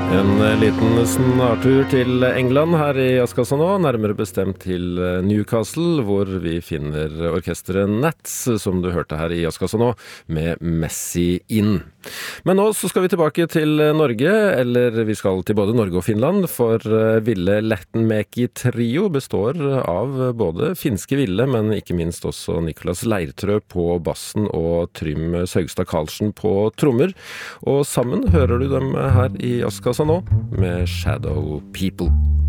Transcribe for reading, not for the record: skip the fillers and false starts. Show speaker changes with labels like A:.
A: En liten snartur til England her i Jazzkassa nå, nærmere bestemt til Newcastle, hvor vi finner orkestret Nats, som du hørte her i Jazzkassa nå, med Messi inn. Men nå så skal vi tilbake til Norge, eller vi skal til både Norge og Finland, for Ville Lehtomäki Trio består av både finske Ville, men ikke minst også Nicolas Leirtrø på bassen og Trym Saugstad Karlsen på trommer. Og sammen hører du dem her i Jazzkassa nå med Shadow People.